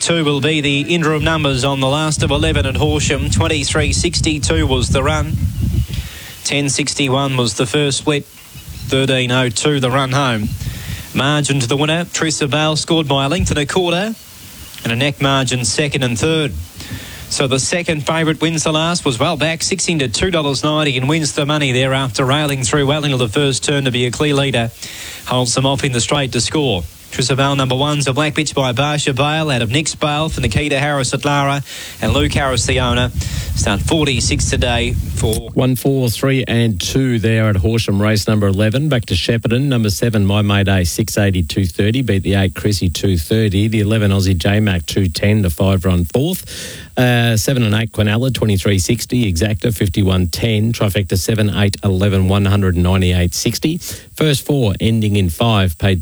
2 will be the interim numbers on the last of 11 at Horsham. 23.62 was the run. 10.61 was the first split. 13.02 the run home. Margin to the winner, Trissa Bale, scored by a length and a quarter, and a neck margin second and third. So the second favourite wins the last, was well back, 16 to $2.90, and wins the money there after railing through well into the first turn to be a clear leader. Holds them off in the straight to score. Trissa Bale number 1's a black bitch by Barsha Bale out of Nick's Bale for Nikita Harris at Lara, and Luke Harris the owner. Start 46 today for 1, 4, 3 and 2 there at Horsham, race number 11. Back to Shepparton, number 7 My Mayday 680 230, beat the 8 Chrissy 230, the 11 Aussie J-Mac 210 to 5 run fourth. 7 and 8 Quinella 23.60, Exacta 51.10, trifecta 7, 8, 11 198.60. First 4 ending in 5 paid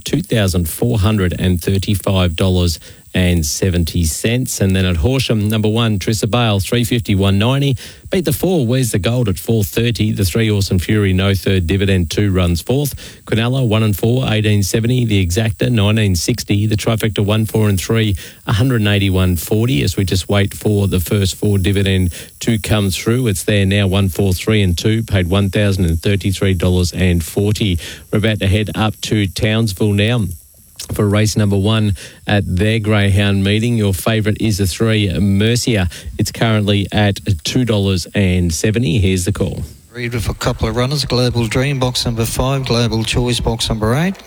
$2,435.70. And then at Horsham, number 1 Trissa Bale 350 beat the 4 Where's the Gold at 4.30, the 3 Awesome Fury no third dividend 2 runs fourth. Quinella 1 and 4 18.70, the Exacta 19.60, the trifecta 1, 4 and 3 181.40 as we just wait for the first 4 dividend to come through. It's there now, 1, 4, 3 and 2 paid $1,033.40. We're about to head up to Townsville now for race number 1 at their greyhound meeting. Your favourite is the 3 Mercia. It's currently at $2.70. Here's the call. Read with a couple of runners. Global Dream, box number 5. Global Choice, box number 8.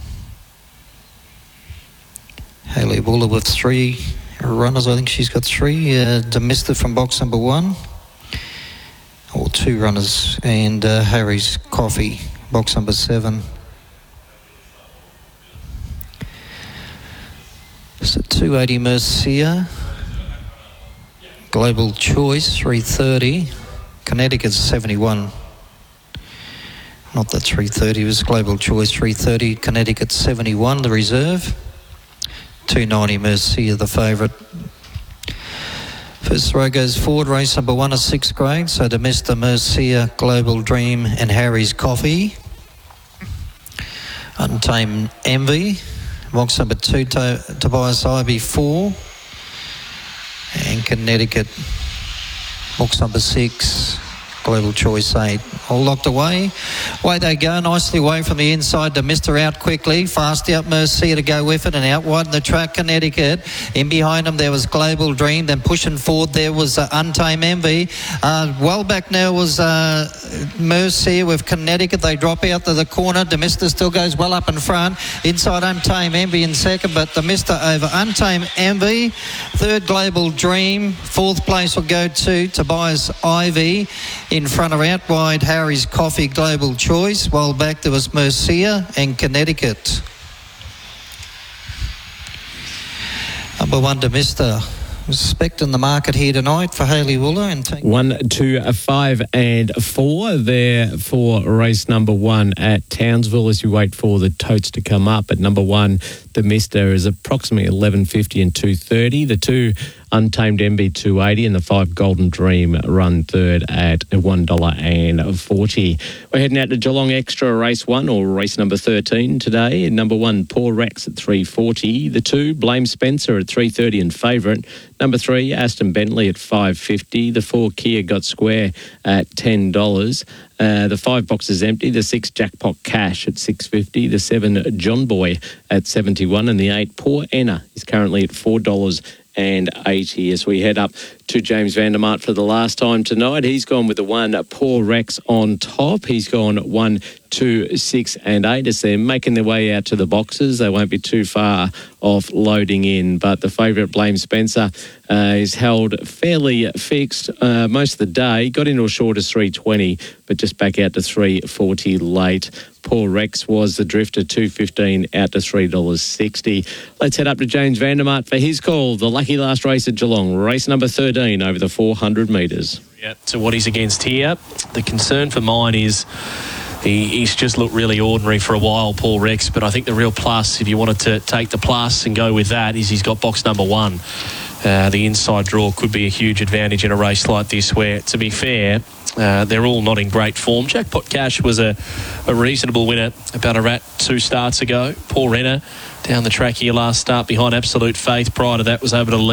Hayley Wooler with 3 runners. I think she's got 3. Demista from box number 1. Or 2 runners. And Harry's Coffee, box number 7. So 280 Mercia, Global Choice 330, Connecticut 71. Not that 330 was Global Choice 330, Connecticut 71, the reserve. 290 Mercia, the favourite. First row goes forward, race number 1 is 6th grade, so to Mr. Mercia, Global Dream and Harry's Coffee. Untamed Envy. Box number 2, Tobias Ivy 4. And Connecticut, box number 6, Global Choice 8. All locked away. Away they go, nicely away from the inside to Mr. Out quickly. Fast out Mercia to go with it, and out wide in the track, Connecticut. In behind them there was Global Dream, then pushing forward there was Untamed Envy. Well back now was Mercia with Connecticut. They drop out to the corner. Demista still goes well up in front. Inside Untamed Envy in second, but Demista over Untamed Envy. Third Global Dream. Fourth place will go to Tobias Ivy. In front of out wide Harry's Coffee, Global Choice. While back there was Mercia and Connecticut. Number 1 Demista. Respecting the market here tonight for Hayley Wooler. And 1, 2, 5 and 4 there for race number 1 at Townsville as you wait for the totes to come up. At number 1, the Mister is approximately 11.50 and 2.30. The 2 Untamed MB 280 and the 5 Golden Dream run third at $1.40. We're heading out to Geelong Extra race 1 or race number 13 today. Number 1 Poor Rex at 3.40. The 2 Blame Spencer at 3.30 and favourite. Number 3 Aston Bentley at 5.50. The 4 Kia Got Square at $10. The 5 boxes empty. The 6 Jackpot Cash at $6.50. The 7 John Boy at 71 and the 8 Poor Enna is currently at $4.80 as we head up to James Vandermart for the last time tonight. He's gone with the 1 Poor Rex on top. He's gone 1, 2, 6 and 8 as they're making their way out to the boxes. They won't be too far off loading in, but the favourite Blame Spencer is held fairly fixed most of the day. Got into as short as 3.20 but just back out to 3.40 late. Poor Rex was the drifter, $2.15 out to $3.60. Let's head up to James Vandermart for his call. The lucky last race at Geelong, race number 13 over the 400 metres. Yeah, to what he's against here. The concern for mine is he's just looked really ordinary for a while, Paul Rex, but I think the real plus, if you wanted to take the plus and go with that, is he's got box number 1. The inside draw could be a huge advantage in a race like this where, to be fair, they're all not in great form. Jackpot Cash was a reasonable winner about a rat 2 starts ago. Poor Renner down the track here last start behind Absolute Faith. Prior to that was able to lead